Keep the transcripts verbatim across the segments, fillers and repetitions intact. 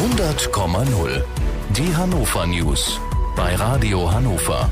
hundert Komma null. Die Hannover News bei Radio Hannover.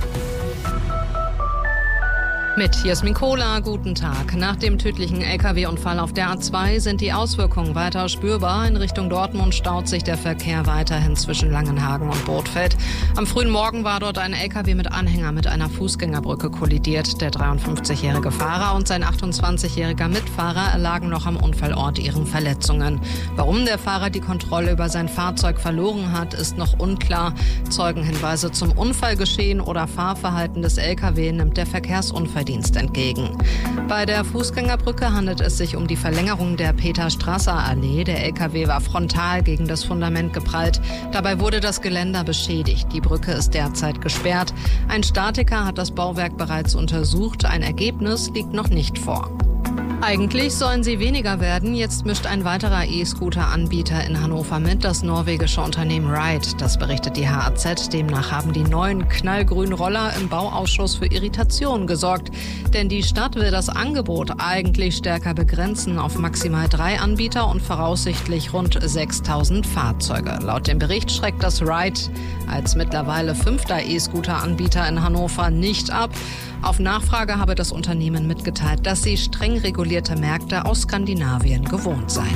Mit Jasmin Kohler, guten Tag. Nach dem tödlichen L K W-Unfall auf der A zwei sind die Auswirkungen weiter spürbar. In Richtung Dortmund staut sich der Verkehr weiterhin zwischen Langenhagen und Bothfeld. Am frühen Morgen war dort ein L K W mit Anhänger mit einer Fußgängerbrücke kollidiert. Der dreiundfünfzigjährige Fahrer und sein achtundzwanzigjähriger Mitfahrer erlagen noch am Unfallort ihren Verletzungen. Warum der Fahrer die Kontrolle über sein Fahrzeug verloren hat, ist noch unklar. Zeugenhinweise zum Unfallgeschehen oder Fahrverhalten des L K W nimmt der Verkehrsunfalldienst entgegen. Bei der Fußgängerbrücke handelt es sich um die Verlängerung der Peter-Strasser-Allee. Der L K W war frontal gegen das Fundament geprallt. Dabei wurde das Geländer beschädigt. Die Brücke ist derzeit gesperrt. Ein Statiker hat das Bauwerk bereits untersucht. Ein Ergebnis liegt noch nicht vor. Eigentlich sollen sie weniger werden. Jetzt mischt ein weiterer E-Scooter-Anbieter in Hannover mit, das norwegische Unternehmen Ride. Das berichtet die H A Z. Demnach haben die neuen knallgrünen Roller im Bauausschuss für Irritationen gesorgt. Denn die Stadt will das Angebot eigentlich stärker begrenzen auf maximal drei Anbieter und voraussichtlich rund sechstausend Fahrzeuge. Laut dem Bericht schreckt das Ride als mittlerweile fünfter E-Scooter-Anbieter in Hannover nicht ab. Auf Nachfrage habe das Unternehmen mitgeteilt, dass sie streng regulierte Märkte aus Skandinavien gewohnt seien.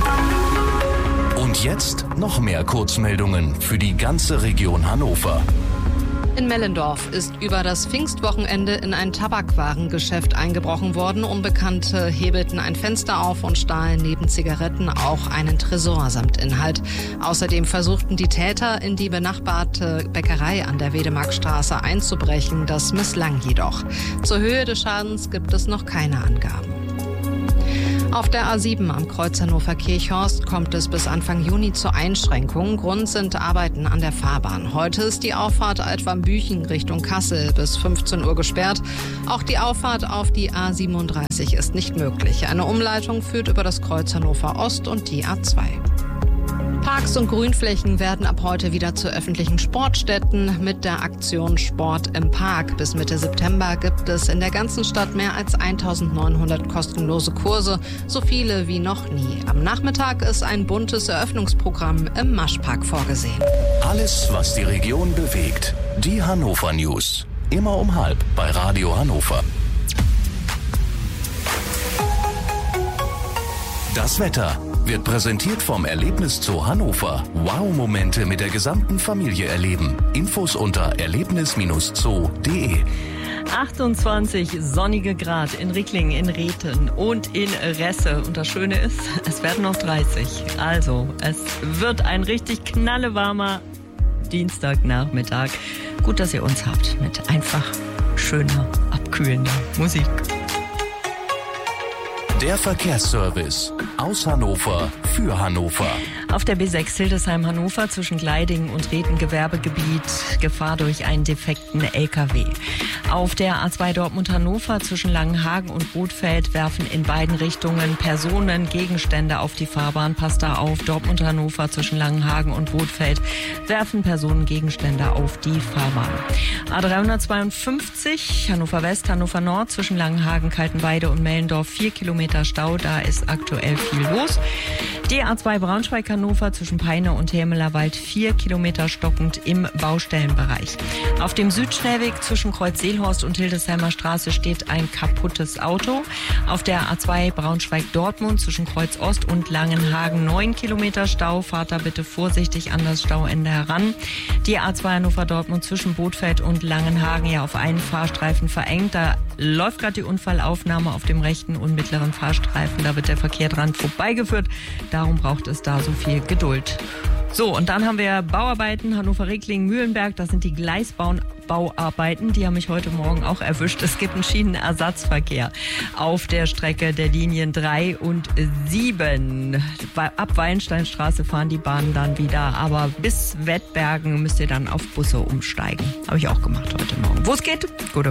Und jetzt noch mehr Kurzmeldungen für die ganze Region Hannover. In Mellendorf ist über das Pfingstwochenende in ein Tabakwarengeschäft eingebrochen worden. Unbekannte hebelten ein Fenster auf und stahlen neben Zigaretten auch einen Tresor samt Inhalt. Außerdem versuchten die Täter in die benachbarte Bäckerei an der Wedemarkstraße einzubrechen. Das misslang jedoch. Zur Höhe des Schadens gibt es noch keine Angaben. Auf der A sieben am Kreuz Hannover-Kirchhorst kommt es bis Anfang Juni zu Einschränkungen. Grund sind Arbeiten an der Fahrbahn. Heute ist die Auffahrt Altwarmbüchen Richtung Kassel bis fünfzehn Uhr gesperrt. Auch die Auffahrt auf die A siebenunddreißig ist nicht möglich. Eine Umleitung führt über das Kreuz Hannover Ost und die A zwei. Parks und Grünflächen werden ab heute wieder zu öffentlichen Sportstätten mit der Aktion Sport im Park. Bis Mitte September gibt es in der ganzen Stadt mehr als eintausendneunhundert kostenlose Kurse, so viele wie noch nie. Am Nachmittag ist ein buntes Eröffnungsprogramm im Maschpark vorgesehen. Alles, was die Region bewegt. Die Hannover News. Immer um halb bei Radio Hannover. Das Wetter wird präsentiert vom Erlebniszoo Hannover. Wow-Momente mit der gesamten Familie erleben. Infos unter erlebnis Bindestrich zoo punkt de. achtundzwanzig sonnige Grad in Ricklingen, in Rhethen und in Resse. Und das Schöne ist, es werden noch dreißig. Also, es wird ein richtig knallewarmer Dienstagnachmittag. Gut, dass ihr uns habt mit einfach schöner, abkühlender Musik. Der Verkehrsservice aus Hannover für Hannover. Auf der B sechs Hildesheim-Hannover zwischen Gleidingen und Rhethen Gewerbegebiet Gefahr durch einen defekten L K W. Auf der A zwei Dortmund-Hannover zwischen Langenhagen und Bothfeld werfen in beiden Richtungen Personen Gegenstände auf die Fahrbahn. Passt da auf. Dortmund-Hannover zwischen Langenhagen und Bothfeld werfen Personen Gegenstände auf die Fahrbahn. A dreihundertzweiundfünfzig Hannover West, Hannover Nord zwischen Langenhagen, Kaltenweide und Mellendorf vier Kilometer Stau. Da ist aktuell viel los. Die A zwei Braunschweig-Hannover zwischen Peine und Hermelerwald vier Kilometer stockend im Baustellenbereich. Auf dem Südschnellweg zwischen Kreuz-Seelhorst und Hildesheimer Straße steht ein kaputtes Auto. Auf der A zwei Braunschweig-Dortmund zwischen Kreuz Ost und Langenhagen neun Kilometer Stau. Fahrt da bitte vorsichtig an das Stauende heran. Die A zwei Hannover-Dortmund zwischen Bothfeld und Langenhagen ja auf einen Fahrstreifen verengt. Da läuft gerade die Unfallaufnahme auf dem rechten und mittleren Fahrstreifen. Da wird der Verkehr dran vorbeigeführt. Darum braucht es da so viel Geduld. So, und dann haben wir Bauarbeiten, Hannover-Reckling-Mühlenberg. Das sind die Gleisbauarbeiten. Die haben mich heute Morgen auch erwischt. Es gibt einen Schienenersatzverkehr auf der Strecke der Linien drei und sieben. Ab Wallensteinstraße fahren die Bahnen dann wieder. Aber bis Wettbergen müsst ihr dann auf Busse umsteigen. Habe ich auch gemacht heute Morgen. Wo es geht? Gute